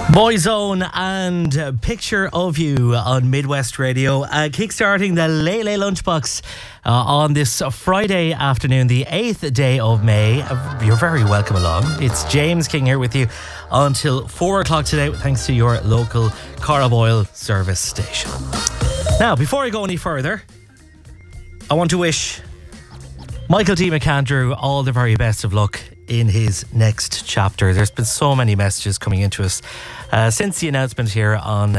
Boyzone and Picture of You on Midwest Radio, kickstarting the Late Late Lunchbox on this Friday afternoon, the 8th day of May. You're very welcome along. It's James King here with you until 4 o'clock today, thanks to your local Carboyle service station. Now, before I go any further, I want to wish Michael D. McAndrew all the very best of luck in his next chapter. There's been so many messages coming into us since the announcement here on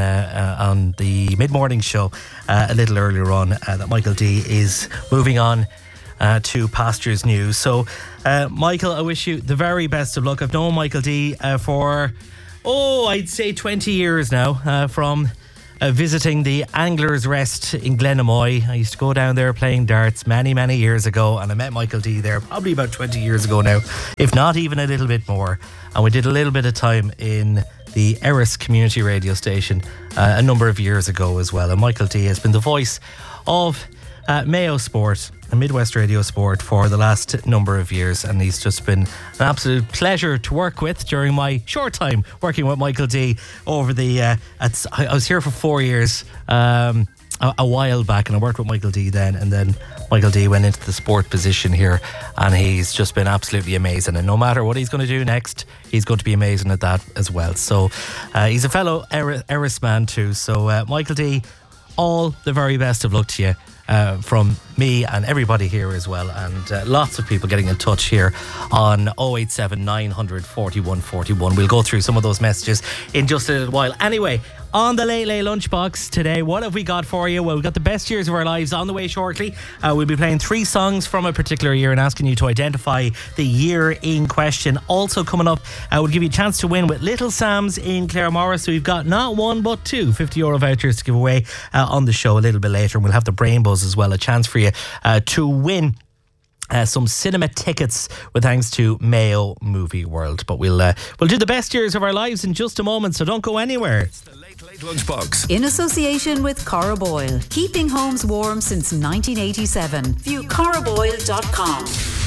the mid-morning show a little earlier on that Michael D is moving on to pastures new. So Michael, I wish you the very best of luck. I've known Michael D for I'd say 20 years now, from visiting the Anglers Rest in Glenamoy. I used to go down there playing darts many years ago, and I met Michael D there probably about 20 years ago now, if not even a little bit more. And we did a little bit of time in the Erris community radio station a number of years ago as well. And Michael D has been the voice of Mayo Sport and Midwest Radio Sport for the last number of years, and he's just been an absolute pleasure to work with during my short time working with Michael D over the I was here for 4 years a while back, and I worked with Michael D then, and then Michael D went into the sport position here, and he's just been absolutely amazing. And no matter what he's going to do next, he's going to be amazing at that as well. So he's a fellow Erris man too. So Michael D, all the very best of luck to you from me and everybody here as well, and lots of people getting in touch here on 087 900 41 41. We'll go through some of those messages in just a little while. Anyway, on the Late Late Lunchbox today, what have we got for you? Well, we've got the best years of our lives on the way shortly. We'll be playing 3 songs from a particular year and asking you to identify the year in question. Also coming up, we'll give you a chance to win with Little Sam's in Claremorris. So we've got not one but 2 €50 vouchers to give away on the show a little bit later, and we'll have the Brain Buzz as well, a chance for you to win some cinema tickets with thanks to Mayo Movie World. But we'll do the best years of our lives in just a moment, so don't go anywhere. It's the Late Late Lunchbox in association with Carboyle, keeping homes warm since 1987. View carboyle.com.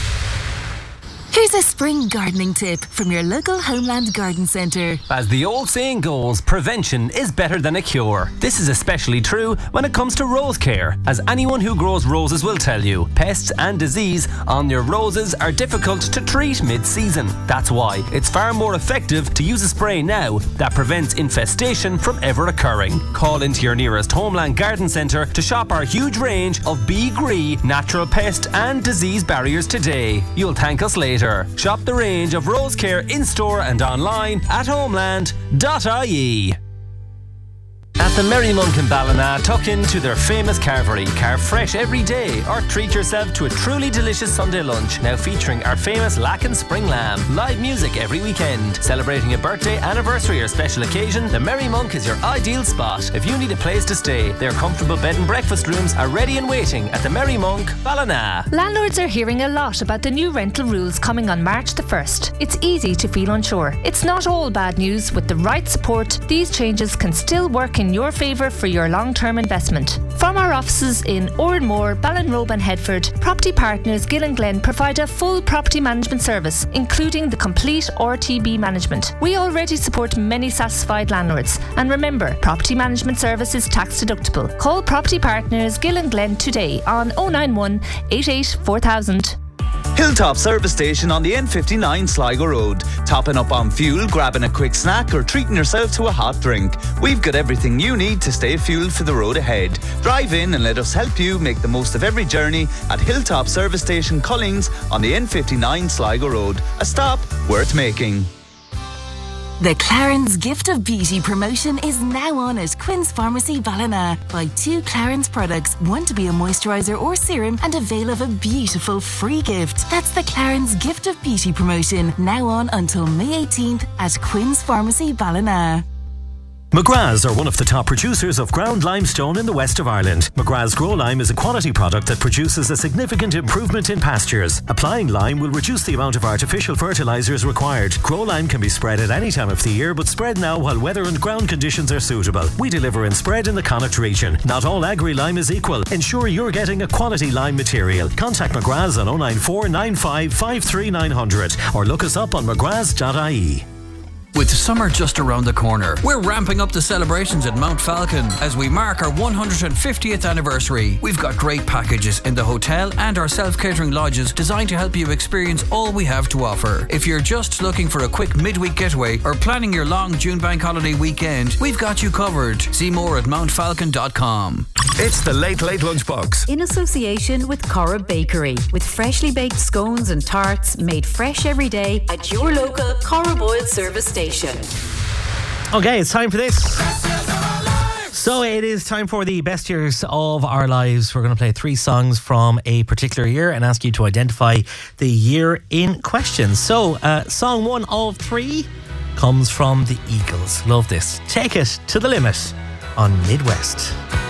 Here's a spring gardening tip from your local Homeland Garden Centre. As the old saying goes, prevention is better than a cure. This is especially true when it comes to rose care, as anyone who grows roses will tell you. Pests and disease on your roses are difficult to treat mid-season. That's why it's far more effective to use a spray now that prevents infestation from ever occurring. Call into your nearest Homeland Garden Centre to shop our huge range of Bee-Gree natural pest and disease barriers today. You'll thank us later. Shop the range of rose care in-store and online at homeland.ie. At the Merry Monk in Ballina, tuck into their famous carvery. Carve fresh every day, or treat yourself to a truly delicious Sunday lunch, now featuring our famous Lacken Spring Lamb. Live music every weekend. Celebrating a birthday, anniversary or special occasion, the Merry Monk is your ideal spot. If you need a place to stay, their comfortable bed and breakfast rooms are ready and waiting at the Merry Monk, Ballina. Landlords are hearing a lot about the new rental rules coming on March the 1st. It's easy to feel unsure. It's not all bad news. With the right support, these changes can still work in your favour for your long-term investment. From our offices in Oranmore, Ballinrobe and Headford, Property Partners Gillen provide a full property management service, including the complete RTB management. We already support many satisfied landlords. And remember, property management service is tax deductible. Call Property Partners Gillen today on 091 88 4000. Hilltop Service Station on the N59 Sligo Road. Topping up on fuel, grabbing a quick snack or treating yourself to a hot drink. We've got everything you need to stay fueled for the road ahead. Drive in and let us help you make the most of every journey at Hilltop Service Station Collings on the N59 Sligo Road. A stop worth making. The Clarence Gift of Beauty promotion is now on at Quinn's Pharmacy Ballina. Buy 2 Clarence products, one to be a moisturiser or serum, and avail of a beautiful free gift. That's the Clarence Gift of Beauty promotion, now on until May 18th at Quinn's Pharmacy Ballina. McGrath's are one of the top producers of ground limestone in the west of Ireland. McGrath's Grow Lime is a quality product that produces a significant improvement in pastures. Applying lime will reduce the amount of artificial fertilisers required. Grow Lime can be spread at any time of the year, but spread now while weather and ground conditions are suitable. We deliver and spread in the Connacht region. Not all agri-lime is equal. Ensure you're getting a quality lime material. Contact McGrath's on 094 95 53 900 or look us up on mcgraths.ie. With summer just around the corner, we're ramping up the celebrations at Mount Falcon as we mark our 150th anniversary. We've got great packages in the hotel and our self-catering lodges designed to help you experience all we have to offer. If you're just looking for a quick midweek getaway or planning your long June bank holiday weekend, we've got you covered. See more at mountfalcon.com. It's the Late Late Lunchbox. In association with Cora Bakery, with freshly baked scones and tarts made fresh every day at your local Cora Boyle service station. Okay, it's time for this. So it is time for the best years of our lives. We're going to play 3 songs from a particular year and ask you to identify the year in question. So song 1 of 3 comes from the Eagles. Love this. Take It to the Limit on Midwest.